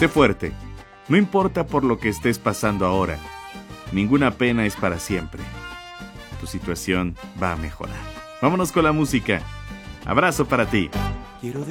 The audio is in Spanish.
Sé fuerte. No importa por lo que estés pasando ahora. Ninguna pena es para siempre. Tu situación va a mejorar. Vámonos con la música. Abrazo para ti. Quiero